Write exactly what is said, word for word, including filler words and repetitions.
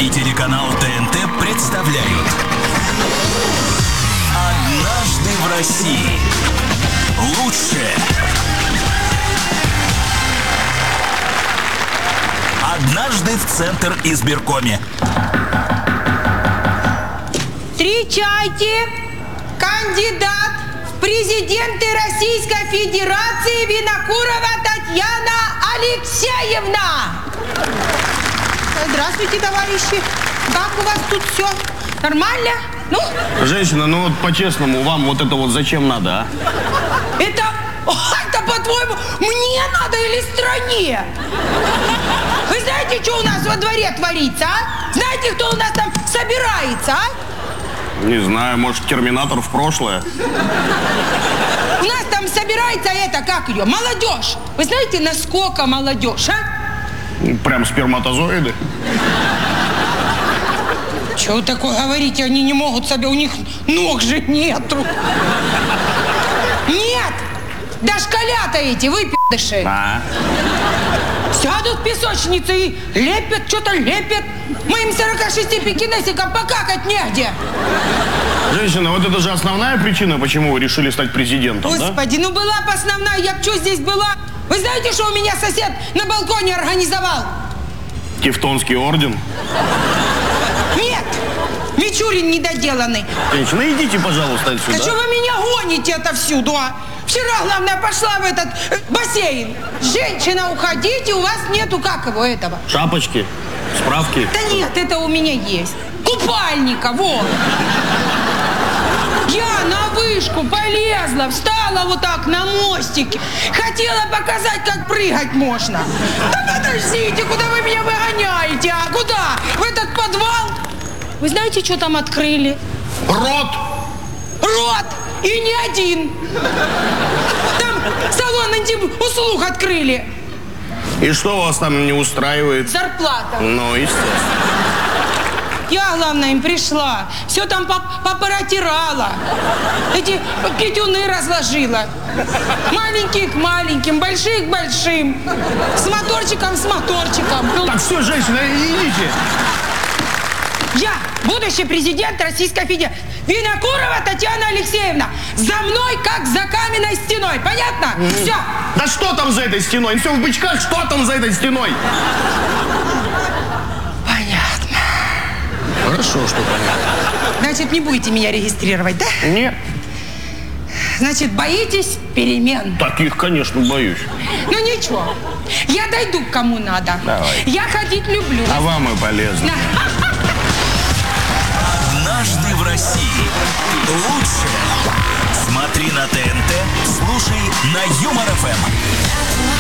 и телеканал ТНТ представляют «Однажды в России». Лучшее. Однажды в Центр избиркоме. Встречайте, кандидат в президенты Российской Федерации Винокурова Татьяна Алексеевна. Здравствуйте, товарищи. Как у вас тут все? Нормально? Ну? Женщина, ну вот по-честному, вам вот это вот зачем надо, а? Это, это по-твоему, мне надо или стране? Вы знаете, что у нас во дворе творится, а? Знаете, кто у нас там собирается, а? Не знаю, может, терминатор в прошлое? У нас там собирается это, как ее, молодежь. Вы знаете, насколько молодежь, а? Прям сперматозоиды? Чего вы такое говорите? Они не могут себе, у них ног же нету. Нет! Дошколята эти, выпи***ши. А? Сядут в песочнице и лепят, что-то лепят. Моим сорока шести пекинесикам покакать негде. Женщина, вот это же основная причина, почему вы решили стать президентом, Господи, да? ну была бы основная, я б что здесь была? Вы знаете, что у меня сосед на балконе организовал? Тевтонский орден? Нет, Мичурин недоделанный. Женщина, идите, пожалуйста, отсюда. Да что вы меня гоните отовсюду, а? Вчера, главное, пошла в этот э, бассейн. Женщина, уходите, у вас нету, как его, этого? Шапочки? Справки? Да нет, это у меня есть. Купальника, вот. Я на вышку полезла, встала вот так на мостике. Хотела показать, как прыгать можно. Да подождите, куда вы меня выгоняете, а? Куда? В этот подвал? Вы знаете, что там открыли? Рот! Рот! И не один. Там салон интим-услуг открыли. И что вас там не устраивает? Зарплата. Ну, естественно. Я, главное, им пришла. Все там попаратирала. Эти пятюны разложила. Маленькие к маленьким, большие к большим. С моторчиком, с моторчиком. Так, все, женщина, идите. Я, будущий президент Российской Федерации. Винокурова Татьяна Алексеевна. За мной, как за каменной стеной. Понятно? Mm. Все. Да что там за этой стеной? Все в бычках, что там за этой стеной? Понятно. Хорошо, что понятно. Значит, не будете меня регистрировать, да? Нет. Значит, боитесь перемен? Таких, конечно, боюсь. Ну ничего, я дойду к кому надо. Давай. Я ходить люблю. А вам и полезно. Да. «Однажды в России». Лучшее. Смотри на ТНТ, слушай на Юмор ФМ.